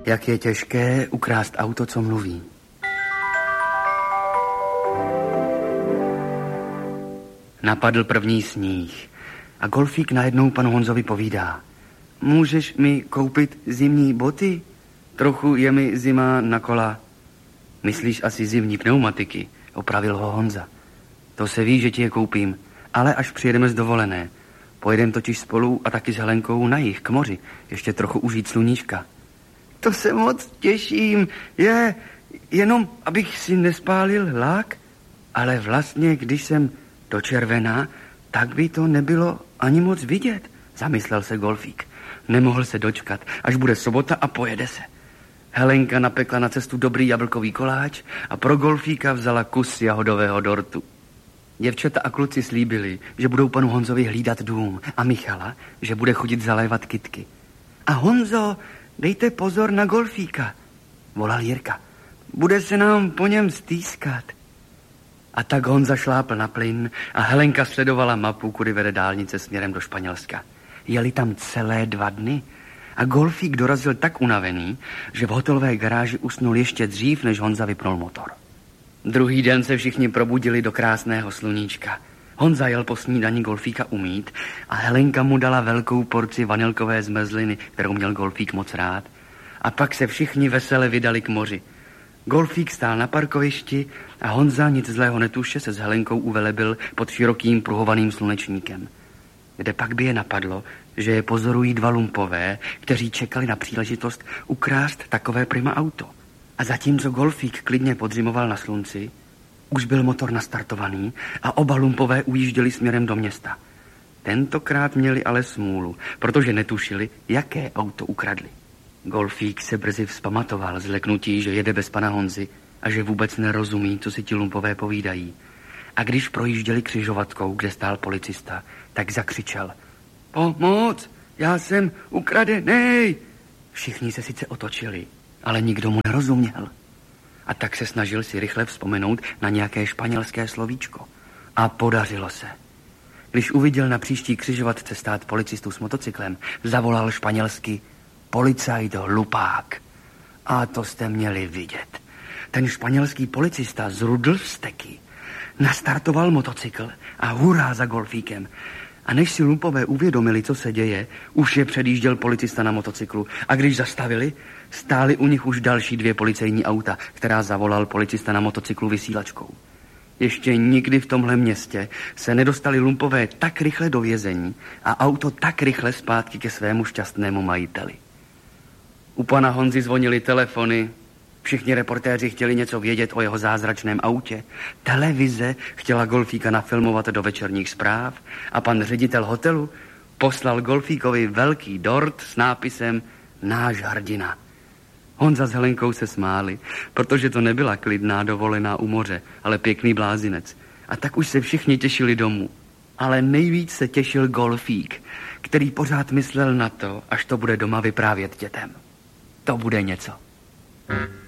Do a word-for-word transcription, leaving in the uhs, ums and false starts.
Jak je těžké ukrást auto, co mluví. Napadl první sníh a Golfík najednou panu Honzovi povídá. Můžeš mi koupit zimní boty? Trochu je mi zima na kola. Myslíš asi zimní pneumatiky, opravil ho Honza. To se ví, že ti je koupím, ale až přijedeme z dovolené. Pojedeme totiž spolu a taky s Helenkou na jih, k moři, ještě trochu užít sluníčka. To se moc těším, je, jenom abych si nespálil lák, ale vlastně, když jsem do červená, tak by to nebylo ani moc vidět, zamyslel se Golfík. Nemohl se dočkat, až bude sobota a pojede se. Helenka napekla na cestu dobrý jablkový koláč a pro Golfíka vzala kus jahodového dortu. Děvčata a kluci slíbili, že budou panu Honzovi hlídat dům a Michala, že bude chodit zalévat kytky. A Honzo, dejte pozor na Golfíka, volal Jirka. Bude se nám po něm stýskat. A tak Honza šlápl na plyn a Helenka sledovala mapu, kudy vede dálnice směrem do Španělska. Jeli tam celé dva dny a Golfík dorazil tak unavený, že v hotelové garáži usnul ještě dřív, než Honza vypnul motor. Druhý den se všichni probudili do krásného sluníčka. Honza jel po snídani Golfíka umýt a Helenka mu dala velkou porci vanilkové zmrzliny, kterou měl Golfík moc rád. A pak se všichni vesele vydali k moři. Golfík stál na parkovišti a Honza, nic zlého netuše, se s Helenkou uvelebil pod širokým pruhovaným slunečníkem. Kde pak by je napadlo, že je pozorují dva lumpové, kteří čekali na příležitost ukrást takové prima auto. A zatímco Golfík klidně podřimoval na slunci, už byl motor nastartovaný a oba lumpové ujížděli směrem do města. Tentokrát měli ale smůlu, protože netušili, jaké auto ukradli. Golfík se brzy vzpamatoval z leknutí, že jede bez pana Honzy a že vůbec nerozumí, co si ti lumpové povídají. A když projížděli křižovatkou, kde stál policista, tak zakřičel. Pomoc, já jsem ukradenej. Všichni se sice otočili, ale nikdo mu nerozuměl. A tak se snažil si rychle vzpomenout na nějaké španělské slovíčko. A podařilo se. Když uviděl na příští křižovatce stát policistu s motocyklem, zavolal španělsky policajt hlupák. A to jste měli vidět. Ten španělský policista zrudl vzteky, nastartoval motocykl a hurá za Golfíkem. A než si lumpové uvědomili, co se děje, už je předjížděl policista na motocyklu. A když zastavili, stály u nich už další dvě policejní auta, která zavolal policista na motocyklu vysílačkou. Ještě nikdy v tomhle městě se nedostali lumpové tak rychle do vězení a auto tak rychle zpátky ke svému šťastnému majiteli. U pana Honzy zvonily telefony, všichni reportéři chtěli něco vědět o jeho zázračném autě, televize chtěla Golfíka nafilmovat do večerních zpráv a pan ředitel hotelu poslal Golfíkovi velký dort s nápisem Náš hrdina. Honza s Helenkou se smáli, protože to nebyla klidná dovolená u moře, ale pěkný blázinec. A tak už se všichni těšili domů. Ale nejvíc se těšil Golfík, který pořád myslel na to, až to bude doma vyprávět dětem. To bude něco.